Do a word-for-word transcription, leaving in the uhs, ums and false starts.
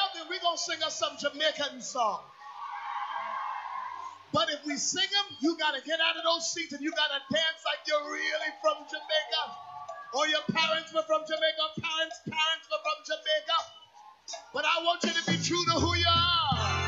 then we're going to sing us some Jamaican song. But if we sing them, you got to get out of those seats and you got to dance like you're really from Jamaica. Or your parents were from Jamaica, parents, parents were from Jamaica. But I want you to be true to who you are.